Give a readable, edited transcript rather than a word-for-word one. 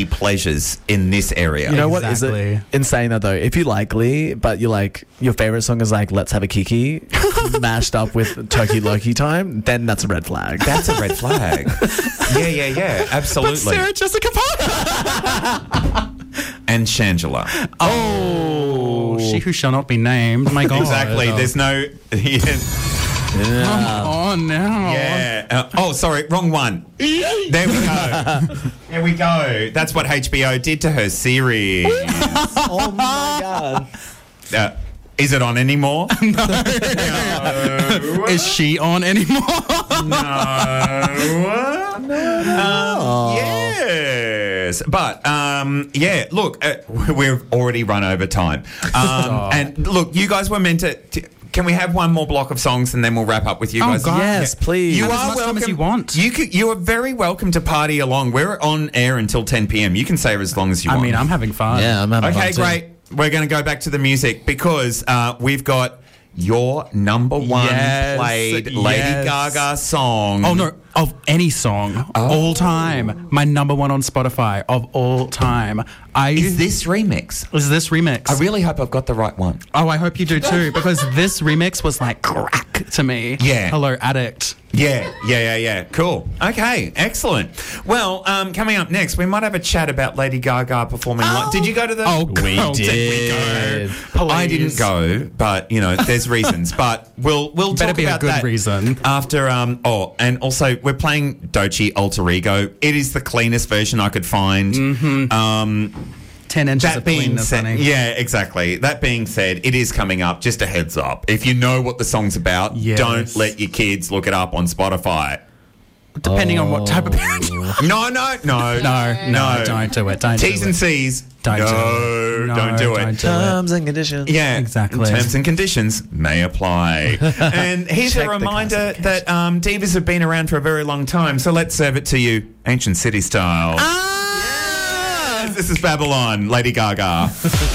pleasures in this area. You know what is Exactly. it insane though? If you like Glee, but you like your favorite song is like "Let's Have a Kiki," mashed up with Turkey Loki time, then that's a red flag. That's a red flag. Yeah, absolutely. Sarah Jessica Parker. And Shangela. Oh, she who shall not be named. My God. Exactly. There's no... Come on now. Yeah. Sorry, wrong one. There we go. There we go. That's what HBO did to her series. Oh my God. Is it on anymore? No. Is she on anymore? Yes. But, look, we've already run over time. And look, you guys were meant to... Can we have one more block of songs and then we'll wrap up with you guys? God. Yes, please. You Have are as much time welcome. as you want. You are very welcome to party along. We're on air until 10 p.m. You can stay as long as you I want. mean, I'm having fun. Yeah, I'm having Okay, fun too. great. We're going to go back to the music because we've got your number one Yes, played yes. Lady Gaga song. Oh, no. Of any song. All time. My number one on Spotify of all time. Is this remix? Is this remix? I really hope I've got the right one. Oh, I hope you do too, because this remix was like crack to me. Yeah. Hello, Addict. Yeah. Cool. Okay, excellent. Well, coming up next, we might have a chat about Lady Gaga performing live. Did you go to the... Oh, We girl, did. we go? I didn't Please. go, but, there's reasons. But we'll Better talk be a about good that reason. after... and also, we're playing Doechii Alter Ego. It is the cleanest version I could find. 10 inches That of being cleanness, said, honey. yeah, exactly. That being said, it is coming up. Just a heads up. If you know what the song's about, Yes. don't let your kids look it up on Spotify. Depending on what type of parent you are. No. No, don't do it. Don't T's do and it. C's. Don't do no, it. No, don't do it. don't do Terms and conditions. Yeah, Exactly. Terms and conditions may apply. And here's Check a the reminder that divas have been around for a very long time. So let's serve it to you, Ancient City style. Yes, this is Babylon, Lady Gaga.